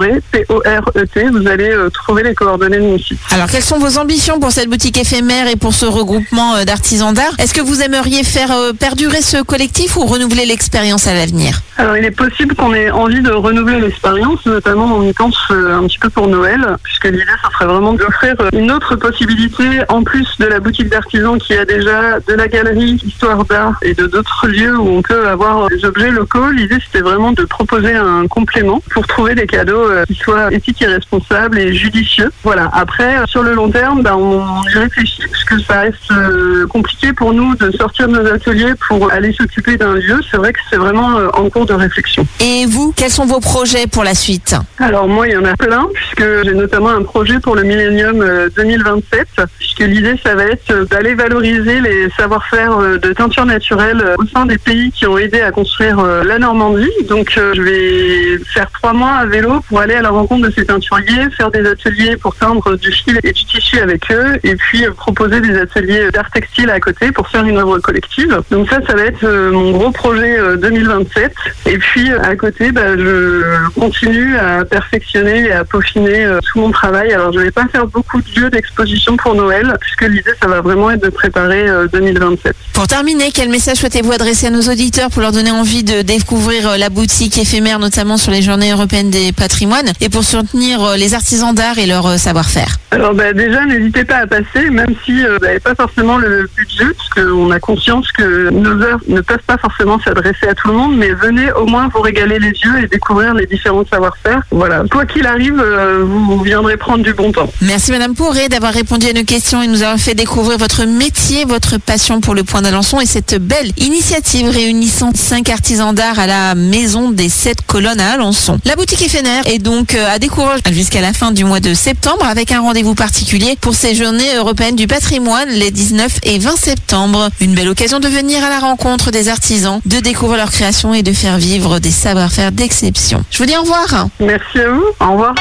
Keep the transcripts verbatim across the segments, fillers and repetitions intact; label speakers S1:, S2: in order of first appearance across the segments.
S1: Poré, P O R E T. Vous allez euh, trouver les coordonnées de mon site.
S2: Alors, quelles sont vos ambitions pour cette boutique éphémère et pour ce regroupement euh, d'artisans d'art? Est-ce que vous aimeriez faire euh, perdurer ce collectif ou renouveler l'expérience à l'avenir?
S1: Alors, il est possible qu'on ait envie de renouveler l'expérience, notamment on y pense euh, un petit peu pour Noël, puisque l'idée, ça serait vraiment d'offrir euh, une autre possibilité, en plus de la boutique d'artisans qui a déjà de la galerie Histoire d'Art et de d'autres lieux où on peut avoir des objets locaux. L'idée, c'était vraiment de proposer un complément pour trouver des cadeaux euh, qui soient éthiques et responsables et judicieux. Voilà. Après, euh, sur le long terme, bah, on y réfléchit, puisque ça reste euh, compliqué pour nous de sortir de nos ateliers pour aller s'occuper d'un lieu. C'est vrai que c'est vraiment euh, en cours de réflexion.
S2: Et vous, quels sont vos projets pour la suite?
S1: Alors moi, il y en a plein, puisque j'ai notamment un projet pour le Millennium euh, deux mille vingt-sept, puisque l'idée, ça va être euh, d'aller valoriser les savoir-faire euh, de teinture naturelle euh, au sein des pays qui ont aidé à construire euh, la Normandie. Donc euh, je vais faire trois mois à vélo pour aller à la rencontre de ces teinturiers, faire des ateliers pour teindre du fil et du tissu avec eux, et puis euh, proposer des ateliers d'art textile à côté pour faire une œuvre collective. Donc ça, ça va être euh, mon gros projet euh, deux mille vingt-sept. Et puis euh, à côté, bah, je continue à perfectionner et à peaufiner euh, tout mon travail. Alors je vais pas faire beaucoup de lieux d'exposition pour Noël, puisque l'idée, ça va vraiment être de préparer euh, deux mille vingt-sept.
S2: Pour terminer, quel message souhaitez-vous adresser à nos auditeurs pour leur donner envie de découvrir la boutique éphémère, notamment sur les Journées européennes des patrimoines, et pour soutenir les artisans d'art et leur savoir-faire?
S1: Alors bah, déjà, n'hésitez pas à passer, même si euh, vous n'avez pas forcément le budget, parce qu'on a conscience que nos œuvres ne peuvent pas forcément s'adresser à tout le monde, mais venez au moins vous régaler les yeux et découvrir les différents savoir-faire. Voilà, quoi qu'il arrive, euh, vous viendrez prendre du bon temps.
S2: Merci Madame Poré d'avoir répondu à nos questions et nous avoir fait découvrir votre métier, votre passion pour le point d'Alençon et cette belle initiative réunissant cinq artisans d'art à la Maison des Sept Colonnes à Alençon. La boutique éphémère est donc à découvrir jusqu'à la fin du mois de septembre avec un rendez-vous particulier pour ces Journées européennes du patrimoine les dix-neuf et vingt septembre. Une belle occasion de venir à la rencontre des artisans, de découvrir leur création et de faire vivre des savoir-faire d'exception. Je vous dis au revoir.
S1: Merci à vous. Au revoir.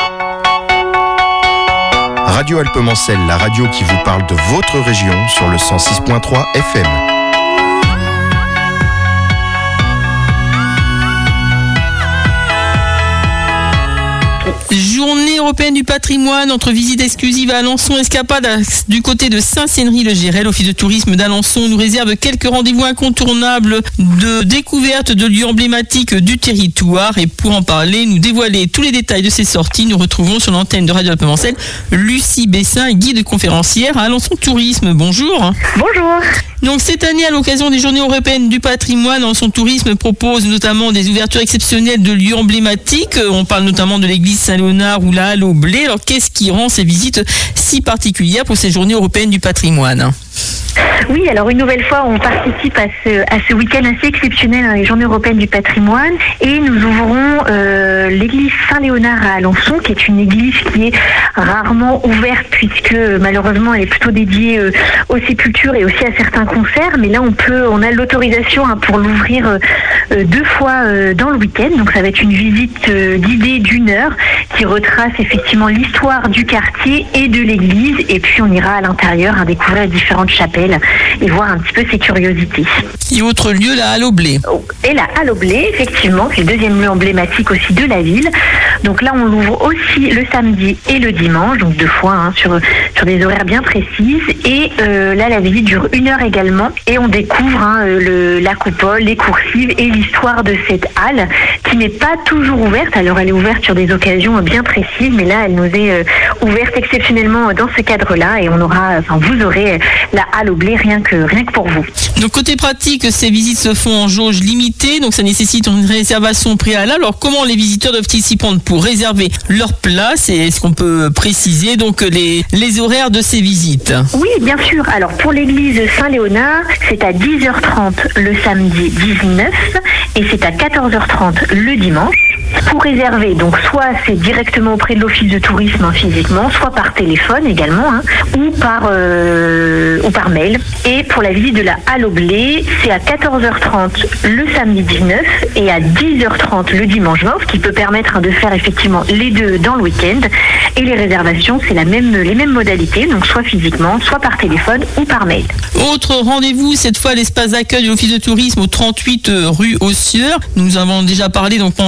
S3: Radio Alpes-Mancelles, la radio qui vous parle de votre région sur le cent six virgule trois F M.
S4: Journée européenne du patrimoine, entre visite exclusive à Alençon, escapade du côté de Saint-Cénery-le-Gérel. L'Office de tourisme d'Alençon nous réserve quelques rendez-vous incontournables de découverte de lieux emblématiques du territoire. Et pour en parler, nous dévoiler tous les détails de ces sorties, nous retrouvons sur l'antenne de Radio Alpes-Mancelles Lucie Bessin, guide conférencière à Alençon Tourisme. Bonjour.
S5: Bonjour.
S4: Donc cette année, à l'occasion des Journées européennes du patrimoine, Alençon Tourisme propose notamment des ouvertures exceptionnelles de lieux emblématiques. On parle notamment de l'église Saint-Léonard ou la Halle au Blé. Alors qu'est-ce qui rend ces visites si particulières pour ces Journées européennes du patrimoine ?
S5: Oui, alors une nouvelle fois, on participe à ce, à ce week-end assez exceptionnel dans les Journées européennes du patrimoine et nous ouvrons euh, l'église Saint-Léonard à Alençon, qui est une église qui est rarement ouverte puisque malheureusement elle est plutôt dédiée euh, aux sépultures et aussi à certains concerts. Mais là, on peut, on a l'autorisation hein, pour l'ouvrir euh, deux fois euh, dans le week-end. Donc ça va être une visite euh, guidée d'une heure qui retrace effectivement l'histoire du quartier et de l'église. Et puis on ira à l'intérieur à découvrir les différentes chapelles et voir un petit peu ses curiosités.
S4: Et autre lieu, la Halle au Blé.
S5: Et la Halle au Blé, effectivement, c'est le deuxième lieu emblématique aussi de la ville. Donc là, on l'ouvre aussi le samedi et le dimanche, donc deux fois hein, sur, sur des horaires bien précises. Et euh, là, la visite dure une heure également. Et on découvre hein, le, la coupole, les coursives et l'histoire de cette halle qui n'est pas toujours ouverte. Alors, elle est ouverte sur des occasions bien précises, mais là, elle nous est euh, ouverte exceptionnellement dans ce cadre-là. Et on aura, enfin, vous aurez la Halle au Blé rien que, rien que pour vous.
S4: Donc, côté pratique, ces visites se font en jauge limitée, donc ça nécessite une réservation préalable. Alors, comment les visiteurs doivent-ils s'y prendre pour réserver leur place? Et est-ce qu'on peut préciser donc les, les horaires de ces visites?
S5: Oui, bien sûr. Alors, pour l'église Saint-Léonard, c'est à dix heures trente le samedi dix-neuf et c'est à quatorze heures trente le dimanche. Pour réserver, donc soit c'est directement auprès de l'office de tourisme hein, physiquement, soit par téléphone également, hein, ou par euh, ou par mail. Et pour la visite de la Halle au Blé, c'est à quatorze heures trente le samedi dix-neuf et à dix heures trente le dimanche vingt, ce qui peut permettre hein, de faire effectivement les deux dans le week-end. Et les réservations, c'est la même, les mêmes modalités, donc soit physiquement, soit par téléphone ou par mail.
S4: Autre rendez-vous, cette fois l'espace d'accueil de l'office de tourisme au trente-huit rue Haussieur. Nous avons déjà parlé donc pendant l'été.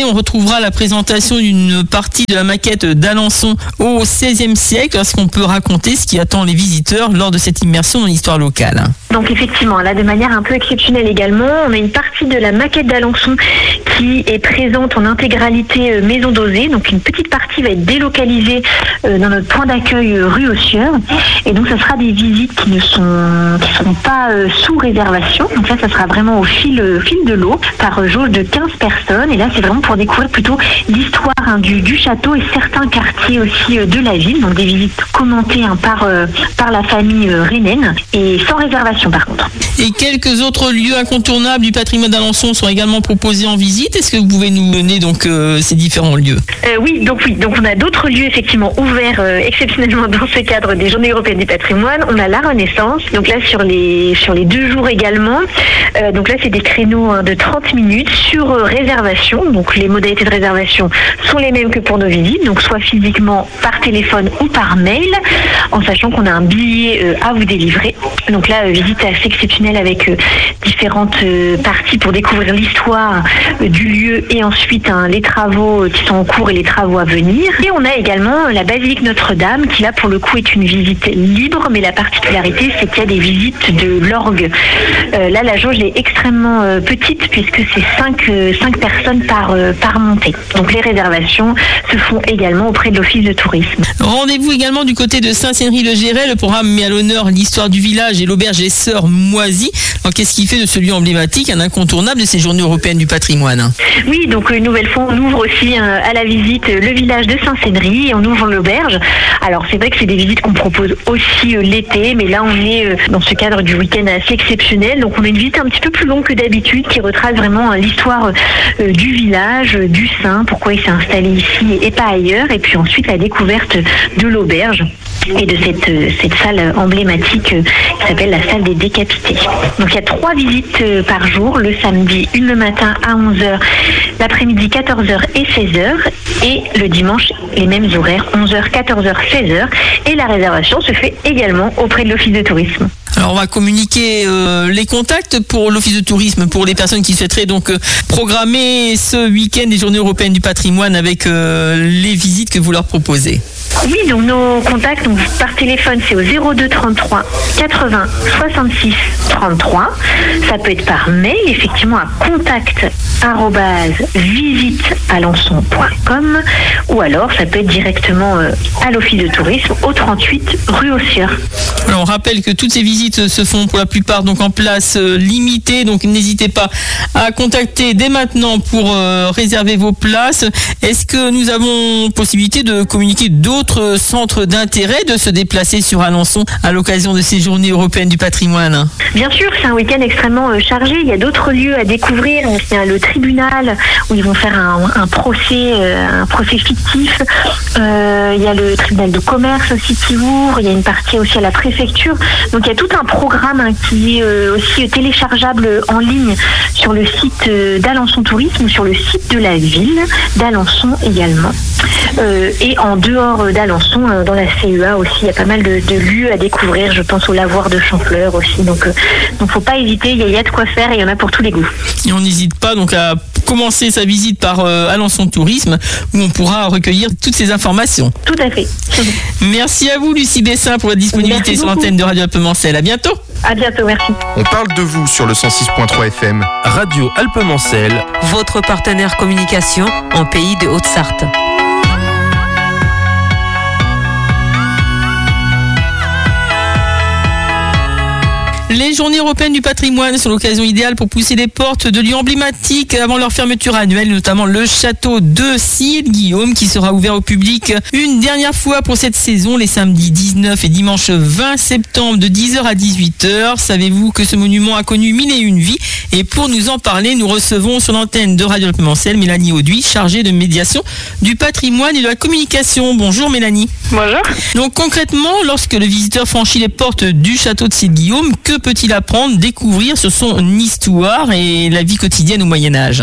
S4: on retrouvera la présentation d'une partie de la maquette d'Alençon au seizième siècle. Est-ce qu'on peut raconter ce qui attend les visiteurs lors de cette immersion dans l'histoire locale?
S5: Donc effectivement, là de manière un peu exceptionnelle également, on a une partie de la maquette d'Alençon qui est présente en intégralité euh, maison dosée. Donc une petite partie va être délocalisée euh, dans notre point d'accueil euh, rue aux Sieurs. Et donc ça sera des visites qui ne sont, qui seront pas euh, sous réservation. Donc là ça sera vraiment au fil, euh, fil de l'eau par euh, jauge de quinze personnes. Et là c'est vraiment pour découvrir plutôt l'histoire hein, du, du château et certains quartiers aussi euh, de la ville. Donc des visites commentées hein, par, euh, par la famille euh, rhénane et sans réservation par contre.
S4: Et quelques autres lieux incontournables du patrimoine d'Alençon sont également proposés en visite. Est-ce que vous pouvez nous donner donc euh, ces différents lieux?
S5: euh, Oui, donc oui, donc on a d'autres lieux effectivement ouverts euh, exceptionnellement dans ce cadre des Journées européennes du patrimoine. On a la Renaissance, donc là sur les sur les deux jours également. Euh, donc là c'est des créneaux hein, de trente minutes sur euh, réservation. Donc les modalités de réservation sont les mêmes que pour nos visites, donc soit physiquement par téléphone ou par mail, en sachant qu'on a un billet euh, à vous délivrer. Donc là euh, visite assez exceptionnelle avec euh, différentes euh, parties pour découvrir l'histoire euh, du lieu et ensuite hein, les travaux euh, qui sont en cours et les travaux à venir. Et on a également euh, la basilique Notre-Dame qui là pour le coup est une visite libre, mais la particularité c'est qu'il y a des visites de l'orgue. Euh, là la jauge est extrêmement euh, petite puisque c'est cinq personnes par, euh, par montée. Donc les réservations se font également auprès de l'office de tourisme.
S4: Rendez-vous également du côté de Saint-Cénry-le-Géret. Le programme met à l'honneur l'histoire du village et l'auberge des Sœurs Moisies. Donc qu'est-ce qui fait de ce lieu emblématique un incontournable de ces Journées européennes du patrimoine?
S5: Oui, donc une nouvelle fois on ouvre aussi euh, à la visite le village de Saint-Cénry et on ouvre l'auberge. Alors c'est vrai que c'est des visites qu'on propose aussi euh, l'été, mais là on est euh, dans ce cadre du week-end assez exceptionnel. Donc on a une visite un petit peu plus longue que d'habitude qui retrace vraiment euh, l'histoire euh, du village, euh, du saint, pourquoi il s'est installé ici et pas ailleurs, et puis ensuite la découverte de l'auberge et de cette, euh, cette salle emblématique euh, qui s'appelle la salle des décapités. Donc il y a trois visites euh, par jour, le samedi, une le matin à onze heures, l'après-midi quatorze heures et seize heures, et le dimanche les mêmes horaires, onze heures, quatorze heures, seize heures, et la réservation se fait également auprès de l'office de tourisme.
S4: Alors on va communiquer euh, les contacts pour l'office de tourisme pour les personnes qui souhaiteraient donc euh, programmer ce week-end des Journées européennes du patrimoine avec euh, les visites que vous leur proposez.
S5: Oui, donc nos contacts donc par téléphone c'est au zéro deux trente-trois quatre-vingts soixante-six trente-trois. Ça peut être par mail effectivement à contact arobase visite alençon point com ou alors ça peut être directement euh, à l'office de tourisme au trente-huit rue aux Sieurs.
S4: Alors on rappelle que toutes ces visites se font pour la plupart donc en place euh, limitée, donc n'hésitez pas à contacter dès maintenant pour euh, réserver vos places. Est-ce que nous avons possibilité de communiquer d'autres centres d'intérêt, de se déplacer sur Alençon à l'occasion de ces Journées européennes du patrimoine?
S5: Bien sûr, c'est un week-end extrêmement euh, chargé. Il y a d'autres lieux à découvrir. Il y a le tribunal où ils vont faire un, un procès, euh, un procès fictif. Euh, il y a le tribunal de commerce aussi qui ouvre. Il y a une partie aussi à la préfecture. Donc il y a tout un programme hein, qui est euh, aussi téléchargeable en ligne sur le site euh, d'Alençon Tourisme ou sur le site de la ville d'Alençon également. Euh, et en dehors d'Alençon, euh, dans la C E A aussi, il y a pas mal de, de lieux à découvrir. Je pense au lavoir de Champleur aussi. Donc, euh, donc faut pas hésiter. Il y, a, il y a de quoi faire et il y en a pour tous les goûts.
S4: Et on n'hésite pas donc à commencer sa visite par euh, Alençon Tourisme où on pourra recueillir toutes ces informations.
S5: Tout à fait.
S4: Merci à vous Lucie Bessin pour la disponibilité sur l'antenne de Radio Alpes-Mancel. À bientôt.
S5: À bientôt, merci.
S3: On parle de vous sur le cent six point trois F M.
S6: Radio Alpes-Mancel,
S7: votre partenaire communication en pays de Haute-Sarthe.
S4: Les Journées européennes du patrimoine sont l'occasion idéale pour pousser les portes de lieux emblématiques avant leur fermeture annuelle, notamment le château de Sille-Guillaume qui sera ouvert au public une dernière fois pour cette saison, les samedis dix-neuf et dimanche vingt septembre de dix heures à dix-huit heures. Savez-vous que ce monument a connu mille et une vies? Et pour nous en parler, nous recevons sur l'antenne de Radio Alpes-Mancel Mélanie Auduit, chargée de médiation du patrimoine et de la communication. Bonjour Mélanie.
S1: Bonjour.
S4: Donc concrètement, lorsque le visiteur franchit les portes du château de Sille-Guillaume, que peut-il apprendre, découvrir sur son histoire et la vie quotidienne au Moyen-Âge?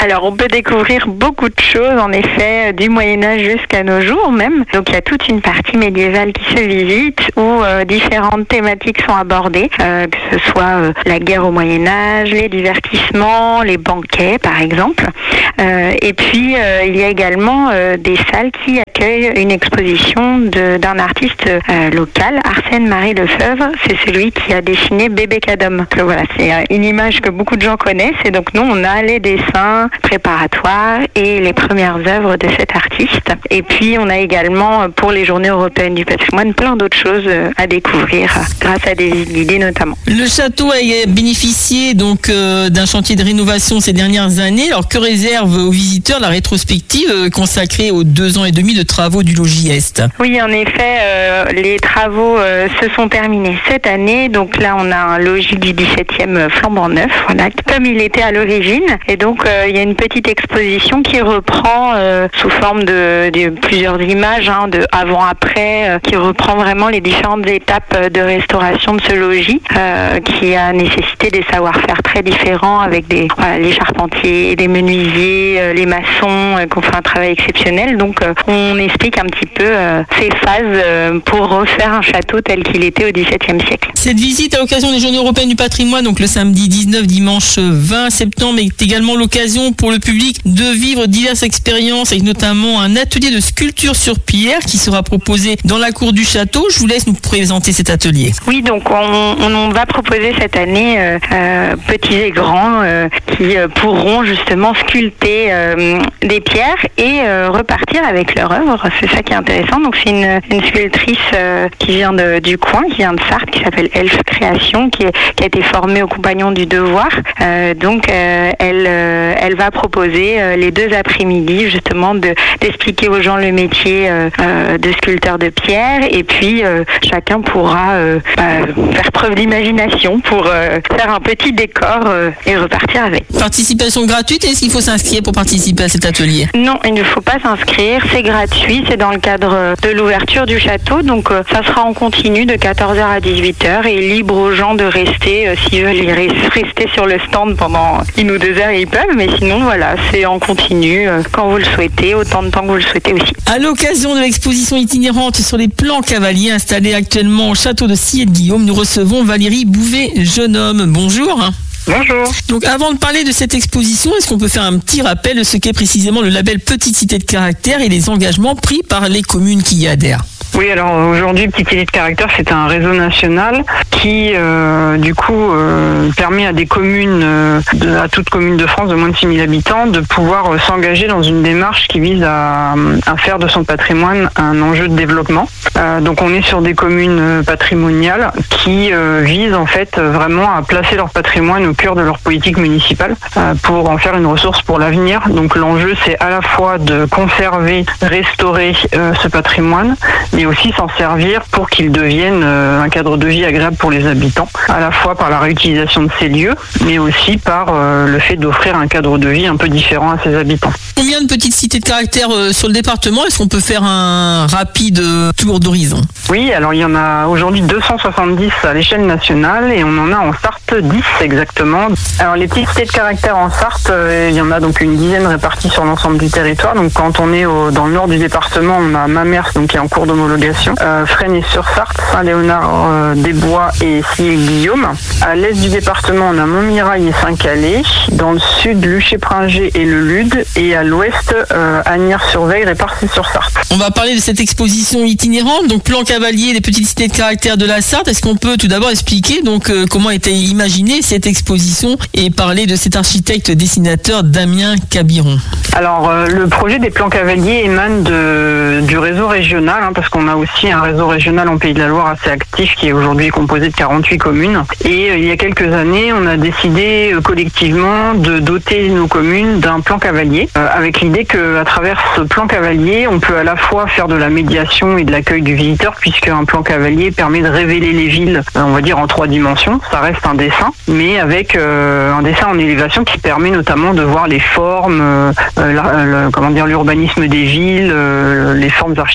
S5: Alors, on peut découvrir beaucoup de choses, en effet, du Moyen-Âge jusqu'à nos jours même. Donc, il y a toute une partie médiévale qui se visite où euh, différentes thématiques sont abordées, euh, que ce soit euh, la guerre au Moyen-Âge, les divertissements, les banquets, par exemple. Euh, et puis, euh, il y a également euh, des salles qui accueillent une exposition de, d'un artiste euh, local, Arsène Marie Lefebvre. C'est celui qui a dessiné Bébé Cadom. Donc, voilà, c'est une image que beaucoup de gens connaissent. Et donc, nous, on a les dessins préparatoires et les premières œuvres de cet artiste. Et puis, on a également, pour les Journées européennes du patrimoine, plein d'autres choses à découvrir grâce à des guidés notamment.
S4: Le château a bénéficié donc euh, d'un chantier de rénovation ces dernières années. Alors, que réserve aux visiteurs la rétrospective euh, consacrée aux deux ans et demi de travaux du logis Est?
S5: Oui, en effet, euh, les travaux euh, se sont terminés cette année. Donc là, on a un logis du dix-septième flambant neuf, voilà, comme il était à l'origine. Et donc, euh, il y a une petite exposition qui reprend euh, sous forme de, de plusieurs images, hein, de avant-après, euh, qui reprend vraiment les différentes étapes de restauration de ce logis, euh, qui a nécessité des savoir-faire très différents avec des, voilà, les charpentiers, les menuisiers, euh, les maçons, euh, qui ont fait un travail exceptionnel. Donc, euh, on explique un petit peu euh, ces phases euh, pour refaire un château tel qu'il était au dix-septième siècle.
S4: Cette visite à l'occasion des Journées européennes du patrimoine, donc le samedi dix-neuf, dimanche vingt septembre, est également l'occasion pour le public de vivre diverses expériences, avec notamment un atelier de sculpture sur pierre qui sera proposé dans la cour du château. Je vous laisse nous présenter cet atelier.
S5: Oui, donc on, on va proposer cette année euh, euh, petits et grands euh, qui euh, pourront justement sculpter euh, des pierres et euh, repartir avec leur œuvre. C'est ça qui est intéressant. Donc c'est une, une sculptrice euh, qui vient de, du coin, qui vient de Sarthe, qui s'appelle Elf Création, qui, est, qui a été formée au Compagnon du Devoir. Euh, donc euh, elle, euh, elle va proposer euh, les deux après-midi justement de, d'expliquer aux gens le métier euh, euh, de sculpteur de pierre, et puis euh, chacun pourra euh, euh, faire preuve d'imagination pour euh, faire un petit décor euh, et repartir avec.
S4: Participation gratuite, est-ce qu'il faut s'inscrire pour participer à cet atelier?
S5: Non, il ne faut pas s'inscrire, c'est gratuit, c'est dans le cadre de l'ouverture du château, donc euh, ça sera en continu de quatorze heures à dix-huit heures et libre aux gens de rester, euh, s'ils veulent y rester sur le stand pendant une ou deux heures, ils peuvent, mais sinon voilà, c'est en continu euh, quand vous le souhaitez, autant de temps que vous le souhaitez aussi.
S4: À l'occasion de l'exposition itinérante sur les plans cavaliers installés actuellement au château de Sillé-de-Guillaume, nous recevons Valérie Bouvet-Jeune-Homme. Bonjour.
S1: Bonjour.
S4: Donc avant de parler de cette exposition, est-ce qu'on peut faire un petit rappel de ce qu'est précisément le label Petite Cité de Caractère et les engagements pris par les communes qui y adhèrent?
S1: Oui, alors aujourd'hui, Petite Cité de Caractère, c'est un réseau national qui, euh, du coup, euh, permet à des communes, euh, de, à toute commune de France de moins de six mille habitants, de pouvoir euh, s'engager dans une démarche qui vise à, à faire de son patrimoine un enjeu de développement. Euh, donc on est sur des communes euh, patrimoniales qui euh, visent en fait euh, vraiment à placer leur patrimoine au cœur de leur politique municipale euh, pour en faire une ressource pour l'avenir. Donc l'enjeu, c'est à la fois de conserver, restaurer euh, ce patrimoine, mais aussi s'en servir pour qu'il devienne euh, un cadre de vie agréable pour les habitants, à la fois par la réutilisation de ces lieux, mais aussi par euh, le fait d'offrir un cadre de vie un peu différent à ses habitants.
S4: Combien de petites cités de caractère euh, sur le département? Est-ce qu'on peut faire un rapide euh, tour d'horizon?
S1: Oui, alors il y en a aujourd'hui deux cent soixante-dix à l'échelle nationale et on en a en Sarthe dix exactement. Alors les petites cités de caractère en Sarthe, euh, il y en a donc une dizaine réparties sur l'ensemble du territoire. Donc quand on est au, dans le nord du département, on a Mamers, donc qui est en cours d'homologation, euh, Fresnes-sur-Sarthe, Saint-Léonard-des-Bois et Sillé-Guillaume. À l'est du département, on a Montmirail et Saint-Calais. Dans le sud, Luché-Pringé et le Lude. Et à l'ouest, euh, Agnières-sur-Veille et Parcy-sur-Sarthe.
S4: On va parler de cette exposition itinérante, donc plan cavalier des petites cités de caractère de la Sarthe. Est-ce qu'on peut tout d'abord expliquer donc euh, comment a été imaginée cette exposition et parler de cet architecte dessinateur Damien Cabiron?
S1: Alors euh, le projet des plans cavaliers émane de, du réseau régional, hein, parce qu'on a aussi un réseau régional en Pays de la Loire assez actif qui est aujourd'hui composé de quarante-huit communes. Et euh, il y a quelques années, on a décidé euh, collectivement de doter nos communes d'un plan cavalier, euh, avec l'idée qu'à travers ce plan cavalier, on peut à la fois faire de la médiation et de l'accueil du visiteur, puisque un plan cavalier permet de révéler les villes, euh, on va dire en trois dimensions. Ça reste un dessin, mais avec euh, un dessin en élévation qui permet notamment de voir les formes, euh, la, la, comment dire, l'urbanisme des villes, euh, les formes architecturales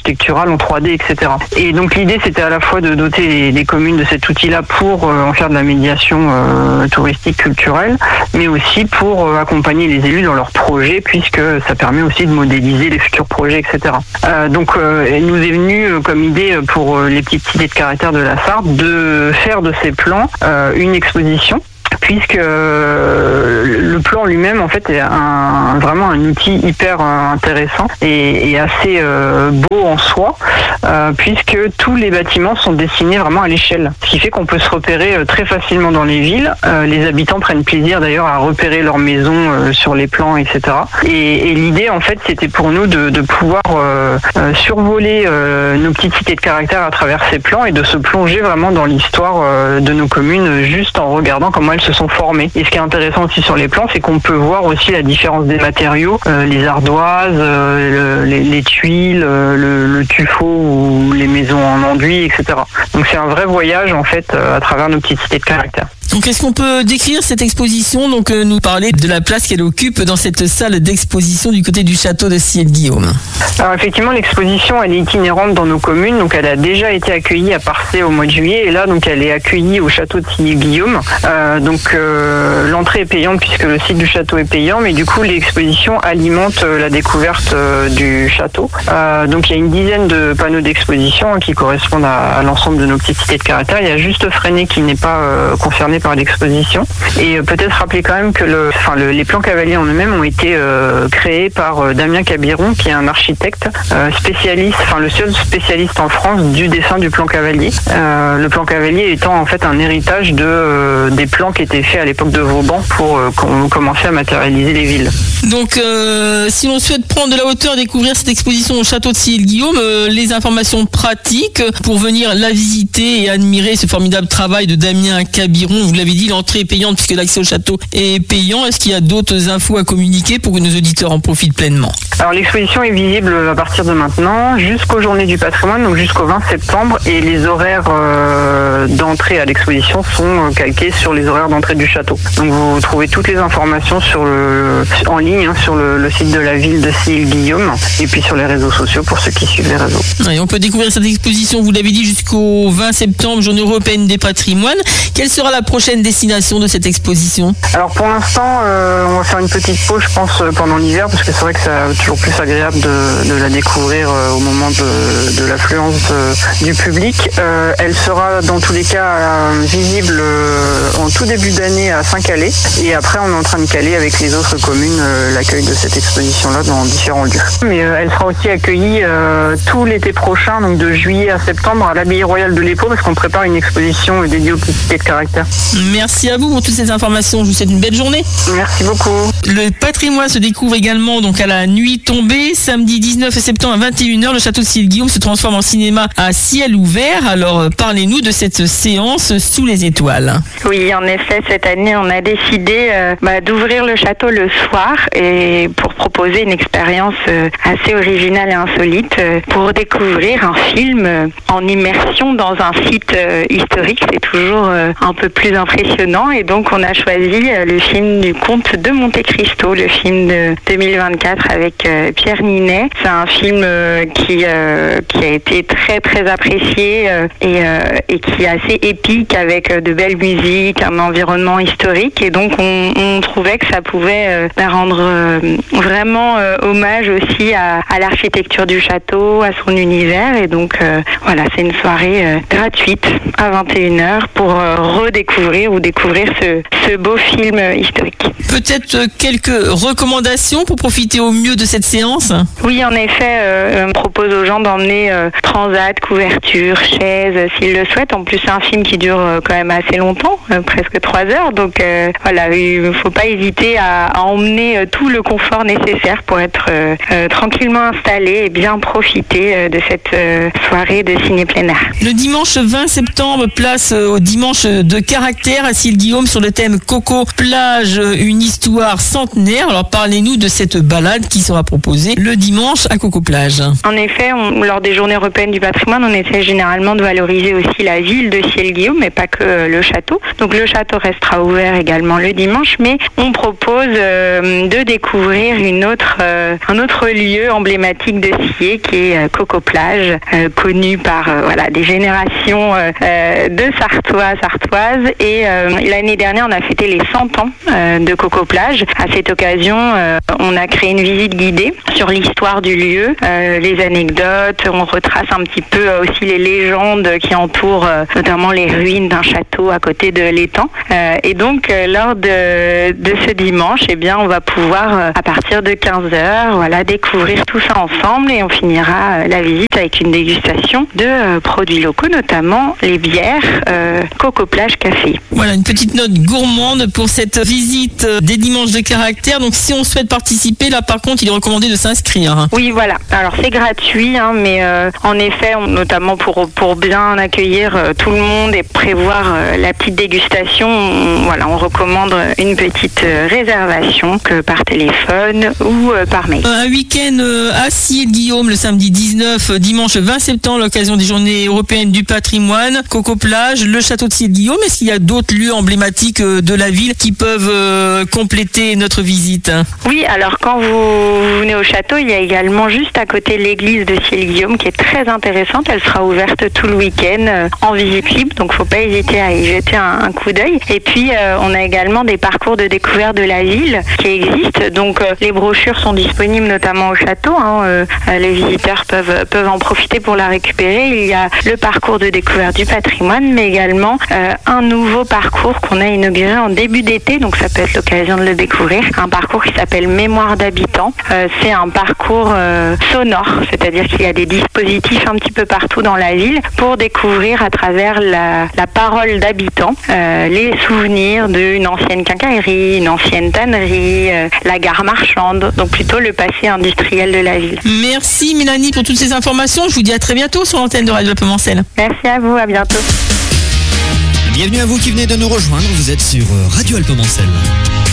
S1: architecturales en trois D, et cetera. Et donc l'idée, c'était à la fois de doter les, les communes de cet outil-là pour euh, en faire de la médiation euh, touristique, culturelle, mais aussi pour euh, accompagner les élus dans leurs projets, puisque ça permet aussi de modéliser les futurs projets, et cetera. Euh, donc euh, il nous est venu euh, comme idée pour euh, les petites cités de caractère de la Sarthe de faire de ces plans euh, une exposition, puisque euh, le plan lui-même en fait est un, vraiment un outil hyper euh, intéressant et, et assez euh, beau en soi, euh, puisque tous les bâtiments sont dessinés vraiment à l'échelle, ce qui fait qu'on peut se repérer euh, très facilement dans les villes. Euh, les habitants prennent plaisir d'ailleurs à repérer leurs maisons euh, sur les plans, et cetera. Et, et l'idée en fait c'était pour nous de, de pouvoir euh, euh, survoler euh, nos petites cités de caractère à travers ces plans et de se plonger vraiment dans l'histoire euh, de nos communes juste en regardant comment elles se sont formées. Et ce qui est intéressant aussi sur les plans, c'est qu'on peut voir aussi la différence des matériaux, euh, les ardoises, euh, le, les, les tuiles, euh, le, le tuffeau ou les maisons en enduit, et cetera. Donc c'est un vrai voyage en fait euh, à travers nos petites cités de caractère.
S4: Donc est-ce qu'on peut décrire cette exposition, donc euh, nous parler de la place qu'elle occupe dans cette salle d'exposition du côté du château de Sillé-le-Guillaume?
S1: Alors effectivement, l'exposition elle est itinérante dans nos communes, donc elle a déjà été accueillie à Parcé au mois de juillet et là donc elle est accueillie au château de Sillé-le-Guillaume. Euh, donc euh, l'entrée est payante puisque le site du château est payant, mais du coup l'exposition alimente euh, la découverte euh, du château. Euh, donc il y a une dizaine de panneaux d'exposition hein, qui correspondent à, à l'ensemble de nos petites cités de caractère. Il y a juste Freinet qui n'est pas euh, concerné par l'exposition. Et euh, peut-être rappeler quand même que le, enfin, le, les plans cavaliers en eux-mêmes ont été euh, créés par euh, Damien Cabiron, qui est un architecte euh, spécialiste, enfin le seul spécialiste en France du dessin du plan cavalier. Euh, le plan cavalier étant en fait un héritage de, euh, des plans qui étaient faits à l'époque de Vauban pour euh, com- commencer à matérialiser les villes.
S4: Donc euh, si l'on souhaite prendre de la hauteur, découvrir cette exposition au château de Sillé-le-Guillaume, euh, les informations pratiques pour venir la visiter et admirer ce formidable travail de Damien Cabiron. Vous l'avez dit, l'entrée est payante puisque l'accès au château est payant. Est-ce qu'il y a d'autres infos à communiquer pour que nos auditeurs en profitent pleinement?
S1: Alors l'exposition est visible à partir de maintenant jusqu'aux Journées du patrimoine, donc jusqu'au vingt septembre, et les horaires euh, d'entrée à l'exposition sont calqués sur les horaires d'entrée du château. Donc vous trouvez toutes les informations sur le, en ligne hein, sur le, le site de la ville de Sillé-le-Guillaume et puis sur les réseaux sociaux pour ceux qui suivent les réseaux.
S4: Et on peut découvrir cette exposition, vous l'avez dit, jusqu'au vingt septembre, Journée européenne des patrimoines. Quelle sera la prochaine destination de cette exposition?
S1: Alors pour l'instant, euh, on va faire une petite pause, je pense, pendant l'hiver, parce que c'est vrai que c'est toujours plus agréable de, de la découvrir euh, au moment de, de l'affluence de, du public. Euh, elle sera dans tous les cas euh, visible euh, en tout début d'année à Saint-Calais, et après on est en train de caler avec les autres communes euh, l'accueil de cette exposition-là dans différents lieux. Mais euh, elle sera aussi accueillie euh, tout l'été prochain, donc de juillet à septembre, à l'Abbaye Royale de l'Épau, parce qu'on prépare une exposition dédiée aux petites cités de caractère.
S4: Merci à vous pour toutes ces informations. Je vous souhaite une belle journée.
S1: Merci beaucoup.
S4: Le patrimoine se découvre également donc à la nuit tombée, samedi dix-neuf septembre à vingt et une heures. Le château de Sillé-le-Guillaume se transforme en cinéma à ciel ouvert. Alors parlez-nous de cette séance sous les étoiles.
S6: Oui, en effet, cette année, on a décidé euh, bah, d'ouvrir le château le soir et pour proposer une expérience euh, assez originale et insolite euh, pour découvrir un film euh, en immersion dans un site euh, historique. C'est toujours euh, un peu plus impressionnant, et donc on a choisi euh, le film du Comte de Monte Cristo, le film de deux mille vingt-quatre avec euh, Pierre Ninet. C'est un film euh, qui euh, qui a été très très apprécié euh, et, euh, et qui est assez épique, avec euh, de belles musiques, un environnement historique, et donc on, on trouvait que ça pouvait euh, rendre euh, vraiment euh, hommage aussi à, à l'architecture du château, à son univers, et donc euh, voilà, c'est une soirée euh, gratuite à vingt et une heures pour euh, redécouvrir ou découvrir ce, ce beau film euh, historique.
S4: Peut-être quelques recommandations pour profiter au mieux de cette séance?
S6: Oui, en effet, euh, on propose aux gens d'emmener euh, transat, couverture, chaise, euh, s'ils le souhaitent. En plus, c'est un film qui dure euh, quand même assez longtemps, euh, presque trois heures. Donc euh, voilà, il ne faut pas hésiter à, à emmener euh, tout le confort nécessaire pour être euh, euh, tranquillement installé et bien profiter euh, de cette euh, soirée de ciné plein air.
S4: Le dimanche vingt septembre, place euh, au dimanche de caractère caractère à Ciel-Guillaume sur le thème Coco Plage, une histoire centenaire. Alors parlez-nous de cette balade qui sera proposée le dimanche à Coco Plage.
S6: En effet, on, lors des Journées européennes du patrimoine, on essaie généralement de valoriser aussi la ville de Ciel-Guillaume, mais pas que le château. Donc le château restera ouvert également le dimanche, mais on propose euh, de découvrir une autre, euh, un autre lieu emblématique de Sillé qui est euh, Coco Plage, euh, connu par euh, voilà, des générations euh, de Sartois, Sartoises. Et euh, l'année dernière, on a fêté les cent ans euh, de Coco Plage. À cette occasion, euh, on a créé une visite guidée sur l'histoire du lieu, euh, les anecdotes. On retrace un petit peu euh, aussi les légendes qui entourent euh, notamment les ruines d'un château à côté de l'étang. Euh, et donc, euh, lors de, de ce dimanche, eh bien, on va pouvoir, euh, à partir de quinze heures, voilà, découvrir tout ça ensemble et on finira euh, la visite avec une dégustation de euh, produits locaux, notamment les bières euh, Coco Plage Café.
S4: Voilà, une petite note gourmande pour cette visite des dimanches de caractère. Donc, si on souhaite participer, là, par contre, il est recommandé de s'inscrire.
S6: Oui, voilà. Alors, c'est gratuit, hein, mais euh, en effet, on, notamment pour, pour bien accueillir euh, tout le monde et prévoir euh, la petite dégustation, on, voilà, on recommande une petite euh, réservation que par téléphone ou euh, par mail.
S4: Un week-end euh, à Ciel-Guillaume le samedi dix-neuf, dimanche vingt septembre, à l'occasion des Journées européennes du patrimoine, Coco Plage, le château de Ciel-Guillaume. Est-ce qu'il y a d'autres lieux emblématiques euh, de la ville qui peuvent euh, compléter notre visite?
S6: Oui, alors quand vous venez au château, il y a également juste à côté l'église de Ciel-Guillaume qui est très intéressante. Elle sera ouverte tout le week-end euh, en visite libre, donc faut pas hésiter à y jeter un, un coup d'œil. Et puis euh, on a également des parcours de découverte de la ville qui existent. Donc euh, les brochures sont disponibles notamment au château. Hein, euh, les visiteurs peuvent peuvent en profiter pour la récupérer. Il y a le parcours de découverte du patrimoine, mais également euh, un nouveau parcours qu'on a inauguré en début d'été. Donc ça peut être l'occasion de le découvrir. Un parcours qui s'appelle Mémoire d'habitants. Euh, c'est un parcours euh, sonore, c'est-à-dire qu'il y a des dispositifs un petit peu partout dans la ville pour découvrir à travers la, la parole d'habitants euh, les souvenirs d'une ancienne quincaillerie, une ancienne tannerie, euh, la gare marchande, donc plutôt le passé industriel de la ville.
S4: Merci Mélanie pour toutes ces informations. Je vous dis à très bientôt sur l'antenne de Radio Alpemancel.
S6: Merci à vous, à bientôt.
S8: Bienvenue à vous qui venez de nous rejoindre, vous êtes sur Radio Alpemancel.